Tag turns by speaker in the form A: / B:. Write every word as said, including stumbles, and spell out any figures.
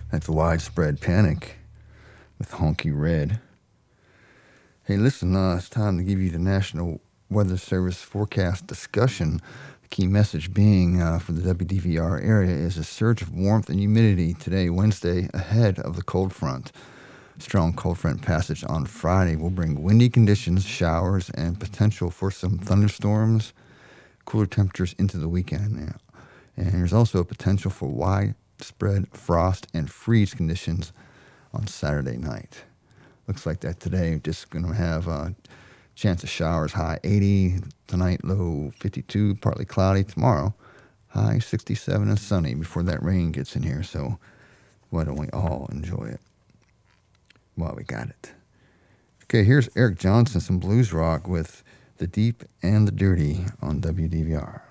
A: That's Widespread Panic with Honky Red. Hey, listen, uh, it's time to give you the National Weather Service forecast discussion. The key message being uh, for the W D V R area is a surge of warmth and humidity today, Wednesday, ahead of the cold front. Strong cold front passage on Friday will bring windy conditions, showers, and potential for some thunderstorms, cooler temperatures into the weekend now. And there's also a potential for widespread frost and freeze conditions on Saturday night. Looks like that today. Just going to have a chance of showers, high eighty. Tonight, low fifty-two, partly cloudy. Tomorrow, high sixty-seven and sunny before that rain gets in here. So why don't we all enjoy it while we got it? Okay, here's Eric Johnson, some blues rock with The Deep and the Dirty on W D V R.